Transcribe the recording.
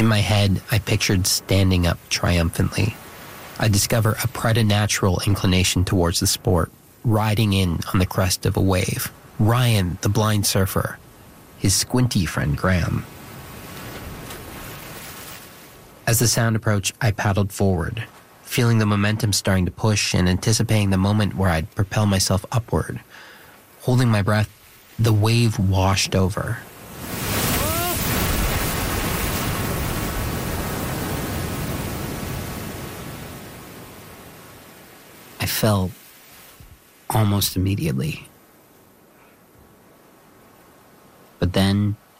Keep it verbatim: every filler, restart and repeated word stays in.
In my head, I pictured standing up triumphantly. I discover a preternatural inclination towards the sport, riding in on the crest of a wave. Ryan, the blind surfer. His squinty friend Graham. As the sound approached, I paddled forward, feeling the momentum starting to push and anticipating the moment where I'd propel myself upward. Holding my breath, the wave washed over. I fell almost immediately. But then